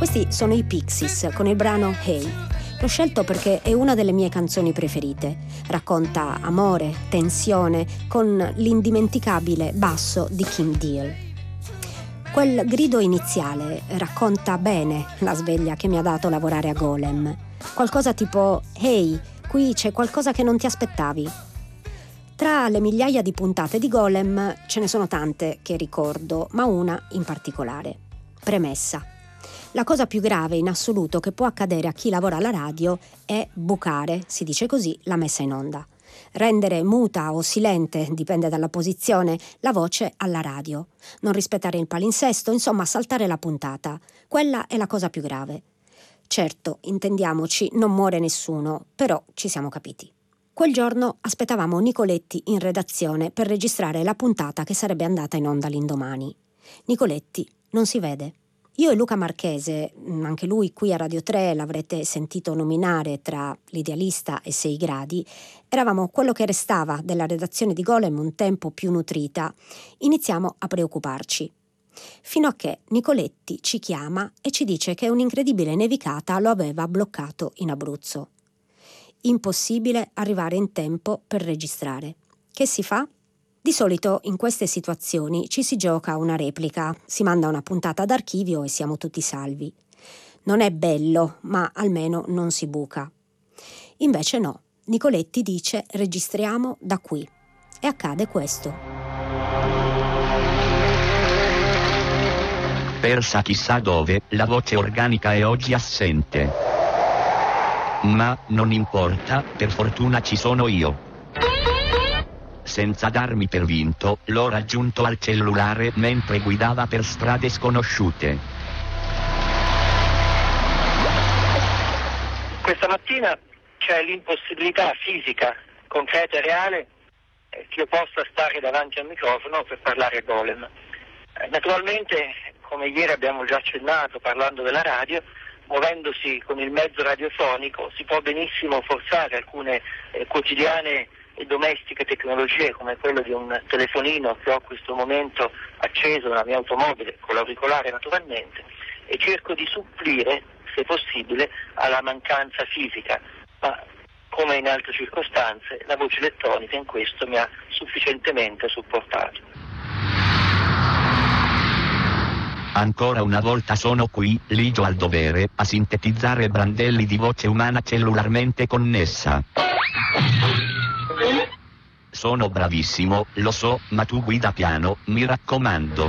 Questi sono i Pixies con il brano Hey. L'ho scelto perché è una delle mie canzoni preferite. Racconta amore, tensione, con l'indimenticabile basso di Kim Deal. Quel grido iniziale racconta bene la sveglia che mi ha dato lavorare a Golem. Qualcosa tipo «Hey, qui c'è qualcosa che non ti aspettavi». Tra le migliaia di puntate di Golem ce ne sono tante che ricordo, ma una in particolare. Premessa. La cosa più grave in assoluto che può accadere a chi lavora alla radio è bucare, si dice così, la messa in onda. Rendere muta o silente, dipende dalla posizione, la voce alla radio. Non rispettare il palinsesto, insomma saltare la puntata. Quella è la cosa più grave. Certo, intendiamoci, non muore nessuno, però ci siamo capiti. Quel giorno aspettavamo Nicoletti in redazione per registrare la puntata che sarebbe andata in onda l'indomani. Nicoletti non si vede. Io e Luca Marchese, anche lui qui a Radio 3 l'avrete sentito nominare tra l'Idealista e 6 gradi, eravamo quello che restava della redazione di Golem un tempo più nutrita. Iniziamo a preoccuparci. Fino a che Nicoletti ci chiama e ci dice che un'incredibile nevicata lo aveva bloccato in Abruzzo. Impossibile arrivare in tempo per registrare. Che si fa? Di solito in queste situazioni ci si gioca una replica, si manda una puntata d'archivio e siamo tutti salvi. Non è bello, ma almeno non si buca. Invece no, Nicoletti dice registriamo da qui. E accade questo. Persa chissà dove, la voce organica è oggi assente. Ma non importa, per fortuna ci sono io. Senza darmi per vinto, l'ho raggiunto al cellulare mentre guidava per strade sconosciute. Questa mattina c'è l'impossibilità fisica, concreta e reale, che io possa stare davanti al microfono per parlare a Golem. Naturalmente, come ieri abbiamo già accennato parlando della radio, muovendosi con il mezzo radiofonico si può benissimo forzare alcune quotidiane e domestiche tecnologie come quello di un telefonino che ho in questo momento acceso nella mia automobile con l'auricolare naturalmente, e cerco di supplire, se possibile, alla mancanza fisica, ma come in altre circostanze la voce elettronica in questo mi ha sufficientemente supportato. Ancora una volta sono qui, ligio al dovere, a sintetizzare brandelli di voce umana cellularmente connessa. Sono bravissimo, lo so, ma tu guida piano, mi raccomando.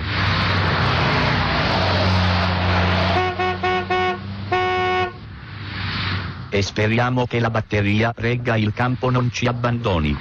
E speriamo che la batteria regga il campo, non ci abbandoni.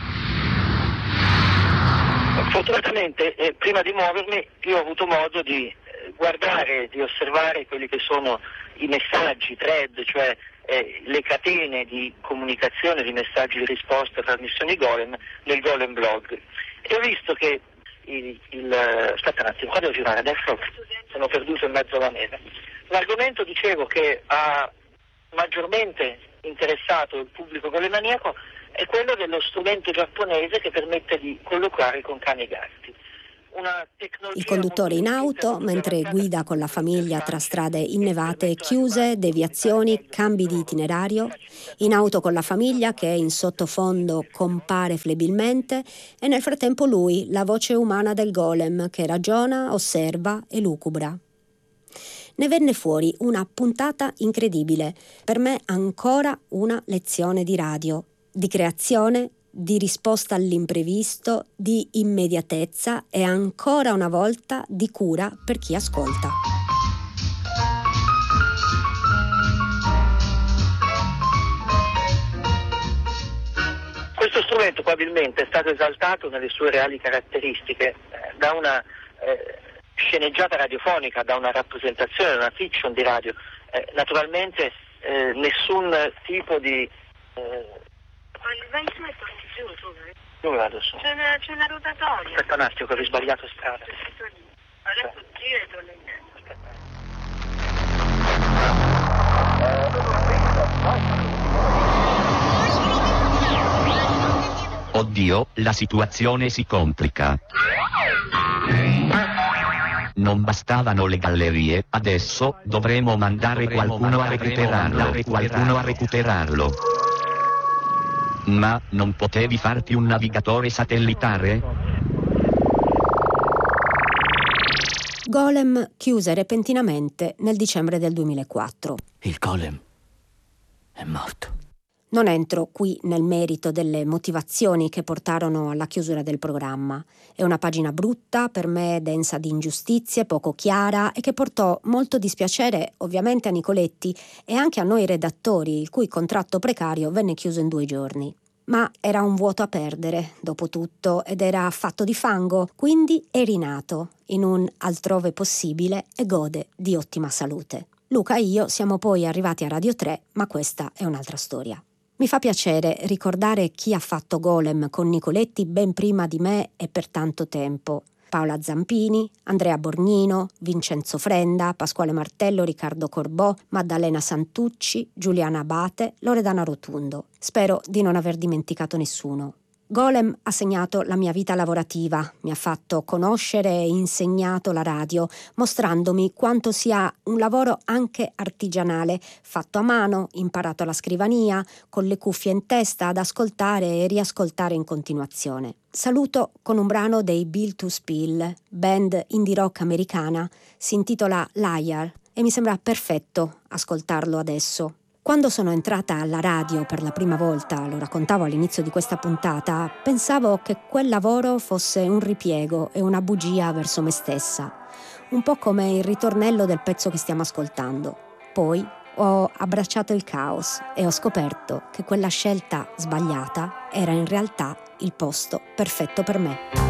Fortunatamente, prima di muovermi, io ho avuto modo di guardare, di osservare quelli che sono i messaggi, thread, cioè le catene di comunicazione, di messaggi di risposta, trasmissioni Golem, nel Golem blog. E ho visto che aspetta un attimo, qua devo girare adesso, sono perduto in mezzo alla neve. L'argomento, dicevo, che ha maggiormente interessato il pubblico golemaniaco è quello dello strumento giapponese che permette di colloquiare con cani e gatti. Il conduttore in auto mentre guida con la famiglia tra strade innevate e chiuse, deviazioni, cambi di itinerario, in auto con la famiglia che in sottofondo compare flebilmente e nel frattempo lui, la voce umana del Golem che ragiona, osserva e lucubra. Ne venne fuori una puntata incredibile, per me ancora una lezione di radio, di creazione, di risposta all'imprevisto, di immediatezza e ancora una volta di cura per chi ascolta. Questo strumento probabilmente è stato esaltato nelle sue reali caratteristiche da una sceneggiata radiofonica, da una rappresentazione, da una fiction di radio. Naturalmente nessun tipo di... Vai su e torni giù, tu. Dove vado su? C'è una rotatoria. Aspetta un attimo che ho risbagliato strada. Adesso gira e torna indietro. Oddio, la situazione si complica. non bastavano le gallerie, adesso dovremo mandare qualcuno a recuperarlo. Ma non potevi farti un navigatore satellitare? Golem chiuse repentinamente nel dicembre del 2004. Il golem è morto. Non entro qui nel merito delle motivazioni che portarono alla chiusura del programma. È una pagina brutta, per me densa di ingiustizie, poco chiara e che portò molto dispiacere ovviamente a Nicoletti e anche a noi redattori, il cui contratto precario venne chiuso in 2 giorni. Ma era un vuoto a perdere, dopo tutto, ed era fatto di fango, quindi è rinato in un altrove possibile e gode di ottima salute. Luca e io siamo poi arrivati a Radio 3, ma questa è un'altra storia. Mi fa piacere ricordare chi ha fatto Golem con Nicoletti ben prima di me e per tanto tempo. Paola Zampini, Andrea Borgnino, Vincenzo Frenda, Pasquale Martello, Riccardo Corbò, Maddalena Santucci, Giuliana Abate, Loredana Rotundo. Spero di non aver dimenticato nessuno. Golem ha segnato la mia vita lavorativa, mi ha fatto conoscere e insegnato la radio, mostrandomi quanto sia un lavoro anche artigianale, fatto a mano, imparato alla scrivania, con le cuffie in testa ad ascoltare e riascoltare in continuazione. Saluto con un brano dei Built to Spill, band indie rock americana, si intitola Liar e mi sembra perfetto ascoltarlo adesso. Quando sono entrata alla radio per la prima volta, lo raccontavo all'inizio di questa puntata, pensavo che quel lavoro fosse un ripiego e una bugia verso me stessa, un po' come il ritornello del pezzo che stiamo ascoltando. Poi ho abbracciato il caos e ho scoperto che quella scelta sbagliata era in realtà il posto perfetto per me.